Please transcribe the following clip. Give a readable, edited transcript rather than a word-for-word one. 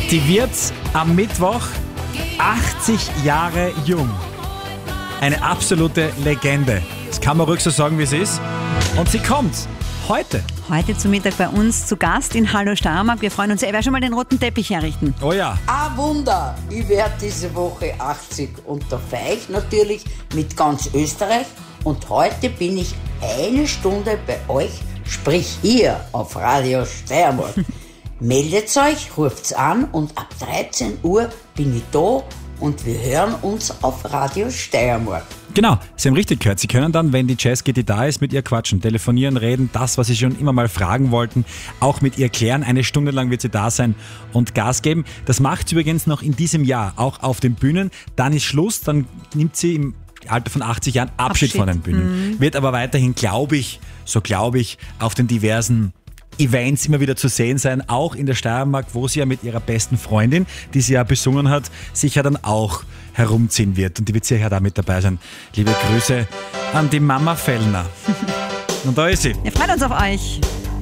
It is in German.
Die wird am Mittwoch 80 Jahre jung. Eine absolute Legende. Das kann man ruhig so sagen, wie es ist. Und sie kommt heute. Heute zum Mittag bei uns zu Gast in Hallo Steiermark. Wir freuen uns sehr. Wer schon mal den roten Teppich herrichten? Oh ja. Ah, Wunder! Ich werde diese Woche 80 und da feiere ich natürlich mit ganz Österreich. Und heute bin ich eine Stunde bei euch, sprich hier auf Radio Steiermark. Meldet euch, ruft's an und ab 13 Uhr bin ich da und wir hören uns auf Radio Steiermark. Genau, Sie haben richtig gehört. Sie können dann, wenn die Jazz-Gitti da ist, mit ihr quatschen, telefonieren, reden, das, was Sie schon immer mal fragen wollten, auch mit ihr klären. Eine Stunde lang wird sie da sein und Gas geben. Das macht sie übrigens noch in diesem Jahr, auch auf den Bühnen. Dann ist Schluss, dann nimmt sie im Alter von 80 Jahren Abschied von den Bühnen. Wird aber weiterhin, glaube ich, auf den diversen Events immer wieder zu sehen sein, auch in der Steiermark, wo sie ja mit ihrer besten Freundin, die sie ja besungen hat, sicher dann auch herumziehen wird. Und die wird sicher da mit dabei sein. Liebe Grüße an die Mama Fellner. Und da ist sie. Wir freuen uns auf euch.